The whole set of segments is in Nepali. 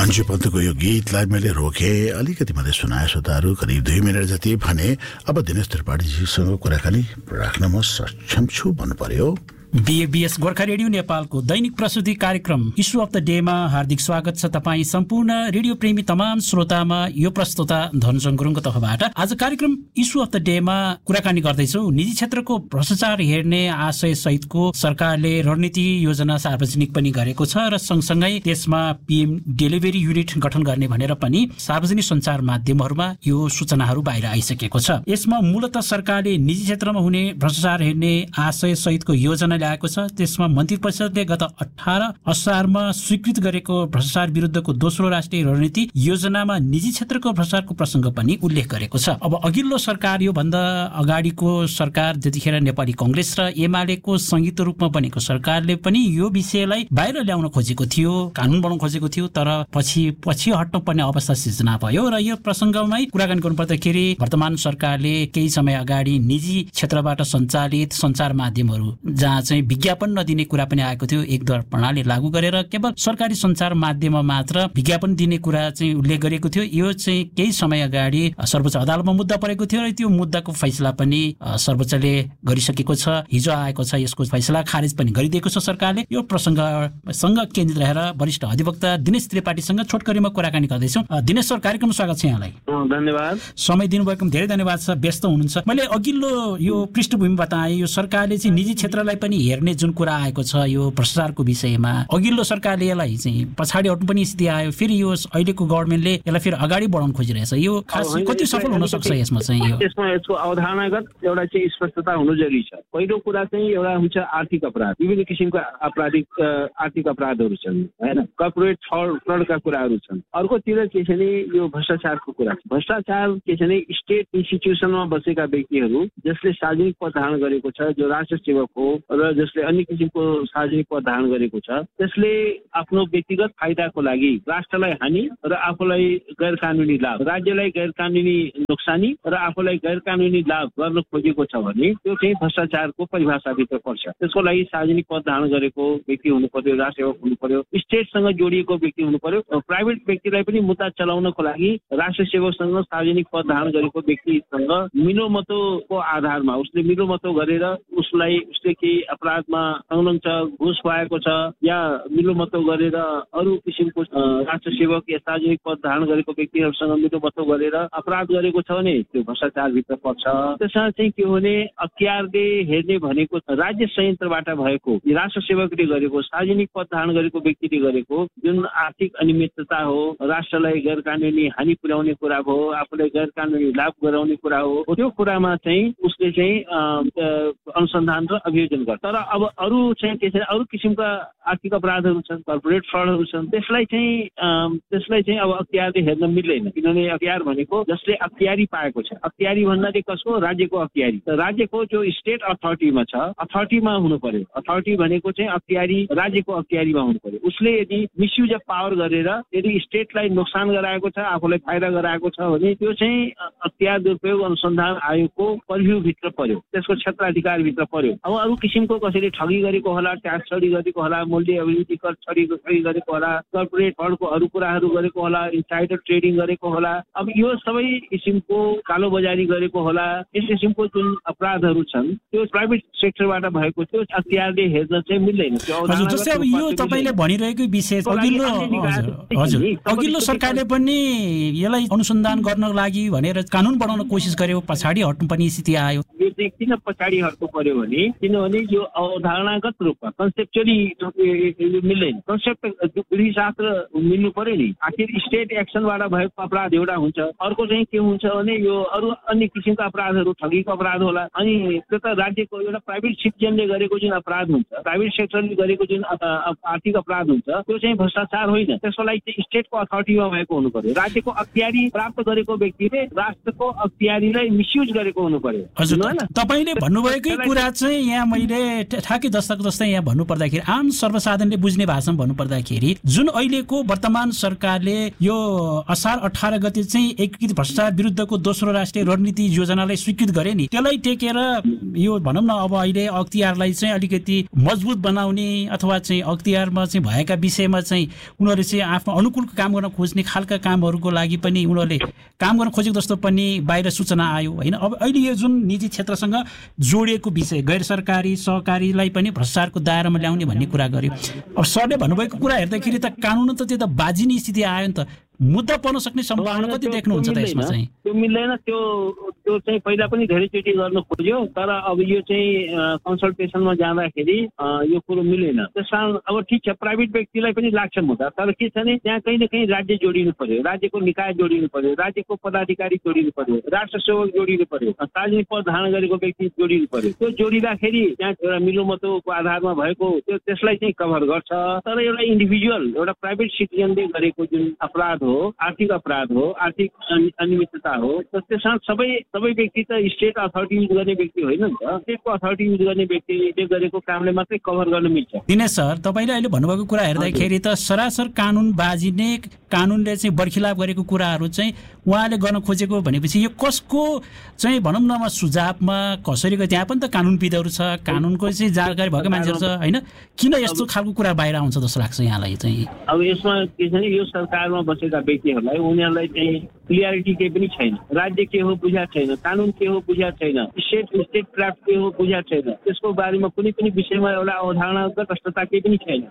अन्जु पन्तको यो गीतलाई मैले रोके अलिकति मात्रै सुनाए श्रोताहरू करिब 2 मिनेट जति भने अब दिनेश त्रिपाठीजीसँग कुराकानी राख्न म सक्षम छु भन्नु पर्यो। बीएबीएस गोर्खा रेडियो नेपालको दैनिक प्रस्तुति कार्यक्रम इस्यु अफ द डेमा हार्दिक स्वागत छ तपाईँ सम्पूर्ण रेडियो प्रेमी तमाम श्रोतामा। यो प्रस्तुता धनजङ गुरुङको तर्फबाट आज कार्यक्रम इस्यु अफ द डेमा कुराकानी गर्दैछौँ। निजी क्षेत्रको भ्रष्टाचार हेर्ने आशय सहितको सरकारले रणनीति योजना सार्वजनिक पनि गरेको छ र सँगसँगै त्यसमा पीएम डेलिभरी युनिट गठन गर्ने भनेर पनि सार्वजनिक सञ्चार माध्यमहरूमा यो सूचनाहरू बाहिर आइसकेको छ। यसमा मूलत सरकारले निजी क्षेत्रमा हुने भ्रष्टाचार हेर्ने आशय सहितको योजना ल्याएको छ। त्यसमा मन्त्री परिषदले गत 18 असारमा स्वीकृत गरेको भ्रष्टाचार विरुद्धको दोस्रो राष्ट्रिय रणनीति योजनामा निजी क्षेत्रको भ्रष्टाचारको प्रसङ्ग पनि उल्लेख गरेको छ। अब अघिल्लो सरकार यो भन्दा अगाडिको सरकार जतिखेर नेपाली कांग्रेस र एमालेको संयुक्त रूपमा बनेको सरकारले पनि यो विषयलाई बाहिर ल्याउन खोजेको थियो, कानून बनाउन खोजेको थियो, तर पछि हट्नु पर्ने अवस्था सिर्जना भयो र यो प्रसङ्गमै कुराकानी गर्नुपर्दाखेरि वर्तमान सरकारले केही समय अगाडि निजी क्षेत्रबाट सञ्चालित सञ्चार माध्यमहरू जहाँ चाहिँ विज्ञापन नदिने कुरा पनि आएको थियो, एकद्वार प्रणाली लागू गरेर केवल सरकारी सञ्चार माध्यममा मात्र विज्ञापन दिने कुरा चाहिँ उल्लेख गरेको थियो। यो चाहिँ केही समय अगाडि सर्वोच्च अदालतमा मुद्दा परेको थियो र त्यो मुद्दाको फैसला पनि सर्वोच्चले गरिसकेको छ। हिजो आएको छ यसको फैसला, खारेज पनि गरिदिएको छ सरकारले। यो प्रसङ्गसँग केन्द्रित रहेर वरिष्ठ अधिवक्ता दिनेश त्रिपाठीसँग छोटकरीमा कुराकानी गर्दैछौँ। दिनेश सर, कार्यक्रम स्वागत छ यहाँलाई। धन्यवाद। समय दिनुभएको धेरै धन्यवाद छ, व्यस्त हुनुहुन्छ। मैले अघिल्लो यो पृष्ठभूमि बताएँ, यो सरकारले चाहिँ निजी क्षेत्रलाई पनि हेर्ने जुन कुरा आएको छ यो भ्रष्टाचारको विषयमा, अघिल्लो सरकारले यसलाई चाहिँ पछाडि हट्नु पनि स्थिति आयो, फेरि यो अहिलेको गभर्नमेन्टले यसलाई फेरि अगाडि बढाउन खोजिरहेछ। यो खास कति सफल हुन सक्छ यसमा चाहिँ? यसको अवधारणागत एउटा चाहिँ स्पष्टता हुनु जरुरी छ। पहिलो कुरा चाहिँ एउटा हुन्छ आर्थिक अपराध। विभिन्न किसिमका आर्थिक अपराधहरू छन् हैन, कर्पोरेट फ्रडका कुराहरू छन्। अर्कोतिर के छ भने यो भ्रष्टाचारको कुरा छ। भ्रष्टाचार के छ भने स्टेट इन्स्टिट्युसनमा बसेका व्यक्तिहरू जसले सार्वजनिक पद धारण गरेको छ, जो राष्ट्र सेवक हो र जसले अन्य किसिमको सार्वजनिक पद धारण गरेको छ, त्यसले आफ्नो व्यक्तिगत फाइदाको लागि राष्ट्रलाई हानि र आफूलाई गैर कानुनी लाभ, राज्यलाई गैर कानुनी नोक्सानी र आफूलाई गैर कानुनी लाभ गर्न खोजेको छ भने त्यो चाहिँ भ्रष्टाचारको परिभाषाभित्र पर्छ। त्यसको लागि सार्वजनिक पद धारण गरेको व्यक्ति हुनु पर्यो, राष्ट्र सेवक हुनु पर्यो, स्टेटसँग जोडिएको व्यक्ति हुनु पर्यो। प्राइभेट व्यक्तिलाई पनि मुद्दा चलाउनको लागि राष्ट्र सेवकसँग सार्वजनिक पद धारण गरेको व्यक्तिसँग मिलोमतोको आधारमा उसले मिलोमतो गरेर उसले केही अपराधमा संलग्न छ, घुस खुवाएको छ या मिलोमतो गरेर अरू किसिमको राष्ट्र सेवक या सार्वजनिक पद धारण गरेको व्यक्तिहरूसँग मिलोमतो गरेर अपराध गरेको छ भने त्यो भ्रष्टाचारभित्र पर्छ। त्यसमा चाहिँ के हो भने अख्तियारले हेर्ने भनेको राज्य संयन्त्रबाट भएको राष्ट्र सेवकले गरेको सार्वजनिक पद धारण गरेको व्यक्तिले गरेको जुन आर्थिक अनियमितता हो, राष्ट्रलाई गैर कानुनी हानि पुर्याउने कुरा हो, आफूलाई गैर कानुनी लाभ गराउने कुरा हो, त्यो कुरामा चाहिँ उसले चाहिँ अनुसन्धान र अभियोजन गर्छ। तर अब अरू चाहिँ के छ, अरू किसिमका आर्थिक अपराधहरू छन्, कर्पोरेट फ्रडहरू छन्, त्यसलाई चाहिँ अब अख्तियारले हेर्न मिल्दैन। किनभने अख्तियार भनेको जसले अख्तियारी पाएको छ, अख्तियारी भन्नाले कसको? राज्यको अख्तियारी। राज्यको जो स्टेट अथोरिटीमा छ, अथोरिटीमा हुनु पर्यो। अथोरिटी भनेको चाहिँ अख्तियारी राज्यको अख्तियारीमा हुनु पर्यो। उसले यदि मिसयुज अफ पावर गरेर यदि स्टेटलाई नोक्सान गराएको छ, आफूलाई फाइदा गराएको छ भने त्यो चाहिँ अख्तियार दुरुपयोग अनुसन्धान आयोगको पर्भ्यूभित्र पर्यो, त्यसको क्षेत्राधिकारभित्र पर्यो। अब अरू किसिमको कसैले ठगी गरेको होला, ट्याक्स चोरी गरेको होला, मूल्य अभिवृद्धि कर ठगी गरेको होला, कर्पोरेट फ्रडको अरू कुराहरू गरेको होला, इन्साइडर ट्रेडिङ गरेको होला, अब यो सबै किसिमको कालो बजारी गरेको होला। यस किसिमको जुन अपराधहरू छन् त्यो प्राइभेट सेक्टरबाट भएको थियो, अख्तियारले हेर्न चाहिँ मिल्दैन। जस्तै अब यो तपाईले भनिरहेको विषय अघिल्लो सरकारले पनि यसलाई अनुसन्धान गर्न लागि भनेर कानून बनाउन कोसिस गर्यो, पछाडि हट्नु पनि स्थिति आयो। यो चाहिँ किन पछाडि हट्नु पर्यो भने किनभने यो अवधारणागत रूपमा कन्सेप्चुअली मिल्दैन। कन्सेप्ट विधिशास्त्र मिल्नु पर्यो नि। आखिर स्टेट एक्सनबाट भएको अपराध एउटा हुन्छ, अर्को चाहिँ के हुन्छ भने यो अरू अन्य किसिमका अपराधहरू, ठगीको अपराध होला, अनि त्यो त राज्यको एउटा प्राइभेट सिटिजनले गरेको जुन अपराध हुन्छ, प्राइभेट सेक्टरले गरेको जुन आर्थिक अपराध हुन्छ, त्यो चाहिँ भ्रष्टाचार होइन। त्यसको लागि चाहिँ स्टेटको अथोरिटीमा भएको हुनु पर्यो। राज्यको अख्तियारी प्राप्त गरेको व्यक्तिले राष्ट्रको अख्तियारीलाई मिसयुज गरेको हुनु पर्यो। हजुर, तपाईले भन्नुभएकै कुरा चाहिँ यहाँ मैले ठ्याक्कै जस्तै यहाँ भन्नुपर्दाखेरि आम सर्वसाधारणले बुझ्ने भाषामा भन्नुपर्दाखेरि जुन अहिलेको वर्तमान सरकारले यो असार 18 गते चाहिँ एकीकृत भ्रष्टाचार विरुद्धको दोस्रो राष्ट्रिय रणनीति योजनालाई स्वीकृत गरे नि, त्यसलाई टेकेर यो भनौँ न अब अहिले अख्तियारलाई चाहिँ अलिकति मजबुत बनाउने अथवा चाहिँ अख्तियारमा चाहिँ भएका विषयमा चाहिँ उनीहरूले चाहिँ आफ्नो अनुकूल काम गर्न खोज्ने खालका कामहरूको लागि पनि उनीहरूले काम गर्न खोजेको जस्तो पनि बाहिर सूचना आयो होइन। अब अहिले यो जुन निजी क्षेत्रसँग जोडिएको विषय गैर सरकारी सहकारीलाई पनि भ्रष्टाचारको दायरामा ल्याउने भन्ने कुरा गर्यो। अब सरले भन्नुभएको कुरा हेर्दाखेरि त कानुन त त्यो त बाजिने स्थिति आयो नि त, मुद्दा पर्न सक्ने सम्भावना कति देख्नुहुन्छ त यसमा चाहिँ? त्यो मिल्दैन, त्यो चाहिँ पहिला पनि धेरैचोटि गर्न खोज्यो, तर अब यो चाहिँ कन्सल्टेसनमा जाँदाखेरि यो कुरो मिलेन। त्यसकारण अब ठिक छ, प्राइभेट व्यक्तिलाई पनि लाग्छ मुद्दा, तर के छ भने त्यहाँ कहीँ न कहीँ राज्य जोडिनु पर्यो, राज्यको निकाय जोडिनु पर्यो, राज्यको पदाधिकारी जोडिनु पर्यो, राष्ट्र सेवक जोडिनु पर्यो, सार्वजनिक पद धारण गरेको व्यक्ति जोडिनु पर्यो। त्यो जोडिँदाखेरि त्यहाँ एउटा मिलोमतोको आधारमा भएको त्यो त्यसलाई चाहिँ कभर गर्छ। तर एउटा इन्डिभिजुअल एउटा प्राइभेट सिटिजनले गरेको जुन अपराध हो, आर्थिक अपराध हो, आर्थिक अनियमितता हो, त्यसमा सबै व्यक्ति त स्टेट अथोरिटी युज गर्ने व्यक्ति होइन नि त। स्टेटको अथोरिटी युज गर्ने व्यक्तिले गरेको कामले मात्रै कभर गर्न मिल्छ। दिनेश सर, तपाईँले अहिले भन्नुभएको कुरा हेर्दाखेरि त सरासर कानुन बाजिने, कानुनले चाहिँ बर्खिलाप गरेको कुराहरू चाहिँ उहाँले गर्न खोजेको भनेपछि यो कसको चाहिँ भनौँ न सुझावमा कसरीको, त्यहाँ पनि त कानुनविदहरू छ, कानुनको चाहिँ जानकारी भएको मान्छेहरू छ होइन, किन यस्तो खालको कुरा बाहिर आउँछ जस्तो लाग्छ यहाँलाई चाहिँ? अब यसमा के छ भने यो सरकारमा बसेका व्यक्तिहरूलाई उनीहरूलाई चाहिँ क्लियरिटी केही पनि छैन, राज्य के हो बुझा छैन, कानुन के हो बुझा छैन, स्टेट क्राफ्ट के हो बुझा छैन, त्यसको बारेमा कुनै पनि विषयमा एउटा अवधारणागत स्पष्टता केही पनि छैन।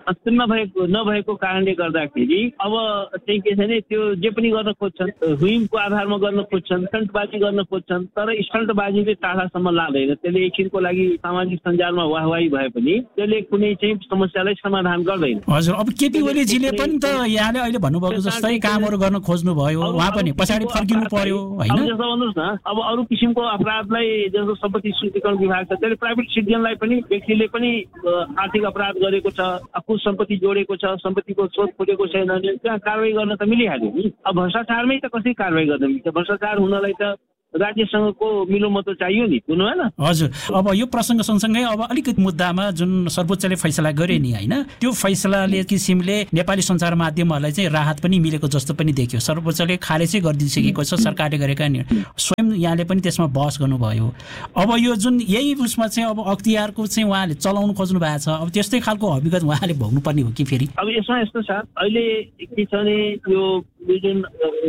नभएको कारणले गर्दाखेरि अब चाहिँ के छ भने त्यो जे पनि गर्न खोज्छन्, हुइमको आधारमा गर्न खोज्छन्, स्टन्टबाजी गर्न खोज्छन्, तर स्टन्टबाजीले टाढासम्म लाँदैन। त्यसले एकछिनको लागि सामाजिक सञ्जालमा वाहवाही भए पनि त्यसले कुनै चाहिँ समस्यालाई समाधान गर्दैन। हजुर, अब केपी ओलीजीले पनि त यहाँले अहिले भन्नुभएको जस्तै कामहरू गर्न खोज्नु भयो, उहाँ पनि पछाडि फर्किनु पर्यो होइन। जस्तो भन्नुहोस् न, अब अरू किसिमको अपराधलाई जस्तो सम्पत्ति शुद्धिकरण विभाग छ, त्यसले प्राइभेट सिटिजनलाई पनि व्यक्तिले पनि आर्थिक अपराध गरेको छ, कुछ सम्पत्ति जोडेको छ, सम्पत्तिको स्रोत खोजेको छैन भने त्यहाँ कारवाही गर्न त मिलिहाल्यो नि। अब भ्रष्टाचारमै त कसरी कारवाही गर्न मिल्छ? भ्रष्टाचार हुनलाई त राज्यसँगको मिलोमतो चाहियो नि, बुझ्नु भएन? हजुर, अब यो प्रसङ्ग सँगसँगै अब अलिकति मुद्दामा जुन सर्वोच्चले फैसला गरे नि होइन, त्यो फैसलाले किसिमले नेपाली सञ्चार माध्यमहरूलाई चाहिँ राहत पनि मिलेको जस्तो पनि देखियो। सर्वोच्चले खारेजै गरिदिइसकेको छ सरकारले गरेका निर्णय, स्वयं यहाँले पनि त्यसमा बहस गर्नुभयो। अब यो जुन यही उसमा चाहिँ अब अख्तियारको चाहिँ उहाँले चलाउनु खोज्नु भएको छ, अब त्यस्तै खालको अभिगत उहाँले भोग्नुपर्ने हो कि फेरि? अब यसमा यस्तो छ, अहिले के छ भने यो जुन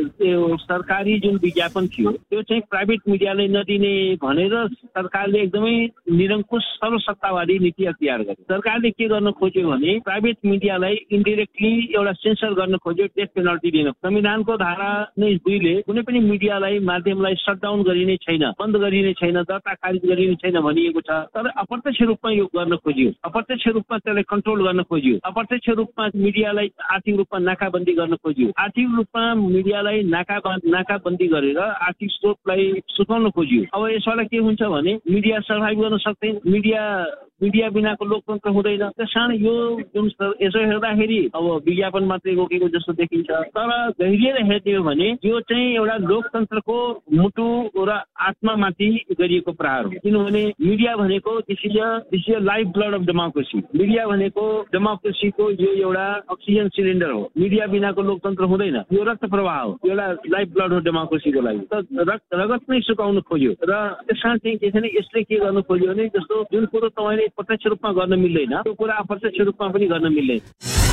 सरकारी जुन विज्ञापन थियो त्यो चाहिँ प्राइभेट मिडियाले नदिने भनेर सरकारले एकदमै निरङ्कुश सर्वसत्तावादी नीति अख्तियार गर्यो। सरकारले के गर्न खोज्यो भने प्राइभेट मिडियालाई इन्डिरेक्टली एउटा सेन्सर गर्न खोज्यो, डेथ पेनल्टी दिन। संविधानको धारा 2ले कुनै पनि मिडियालाई माध्यमलाई सटडाउन गरिने छैन, बन्द गरिने छैन, दर्ता खारिज गरिने छैन भनिएको छ। तर अप्रत्यक्ष रूपमा यो गर्न खोजियो, अप्रत्यक्ष रूपमा त्यसलाई कन्ट्रोल गर्न खोजियो, अप्रत्यक्ष रूपमा मिडियालाई आर्थिक रूपमा नाकाबन्दी गर्न खोजियो, आर्थिक रूपमा मिडियालाई नाकाबन्दी गरेर आर्थिक स्रोतलाई सुकाउन खोजियो। अब यसबाट के हुन्छ भने मिडिया सर्भाइभ गर्न सक्दैन, मिडिया बिनाको लोकतन्त्र हुँदैन। त्यसकारण यो जुन यसो हेर्दाखेरि अब विज्ञापन मात्रै रोकेको जस्तो देखिन्छ, तर गहिरिएर हेर्ने हो भने यो चाहिँ एउटा लोकतन्त्रको मुटु र आत्मामाथि गरिएको प्रहार हो। किनभने मिडिया भनेको this is life blood of democracy. Media भनेको डेमोक्रेसीको यो एउटा अक्सिजन सिलिन्डर हो। मिडिया बिनाको लोकतन्त्र हुँदैन, यो रक्त प्रवाह हो, यो एउटा लाइफ ब्लड हो डेमोक्रेसीको लागि। रगत नै सुकाउन खोज्यो र त्यसकारण चाहिँ के छ भने यसले के गर्न खोज्यो भने जस्तो जुन कुरो तपाईँले प्रत्यक्ष रूपमा गर्न मिल्दैन त्यो कुरा अप्रत्यक्ष रूपमा पनि गर्न मिल्दैन।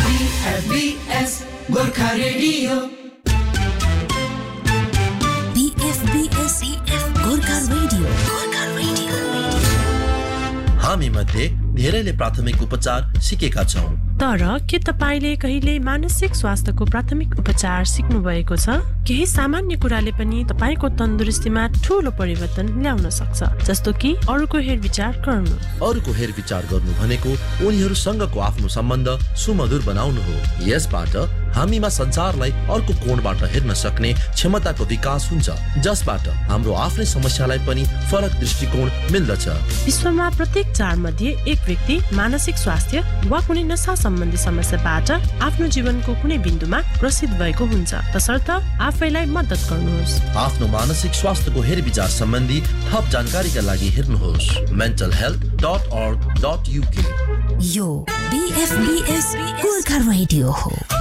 हामी मध्ये धेरैले प्राथमिक उपचार सिकेका छौं, तर के तपाईले कहिले मानसिक स्वास्थ्यको प्राथमिक उपचार सिक्नु भएको छ? केही सामान्य कुराले पनि तपाईको तन्दुरुस्तीमा ठूलो परिवर्तन ल्याउन सक्छ, जस्तो कि अरूको हेरविचार गर्नु। अरूको हेरविचार गर्नु भनेको उनीहरूसँगको आफ्नो सम्बन्ध सुमधुर बनाउनु हो। यसबाट हामीमा संसारलाई अर्को कोणबाट हेर्न सक्ने क्षमताको विकास हुन्छ, जसबाट हाम्रो आफ्नै समस्यालाई पनि फरक दृष्टिकोण मिल्दछ। विश्वमा प्रत्येक 4 मध्ये 1 व्यक्ति मानसिक स्वास्थ्य वा कुनै नशा सम्बन्धी समस्याबाट आफ्नो जीवनको कुनै बिन्दुमा ग्रसित भएको हुन्छ, तसर्थ आफैलाई मद्दत गर्नुहोस्। आफ्नो मानसिक स्वास्थ्यको हेरविचार सम्बन्धी थप जानकारीका लागि हेर्नुहोस् mentalhealth.org.uk। यो BFBS गोर्खा रेडियो हो।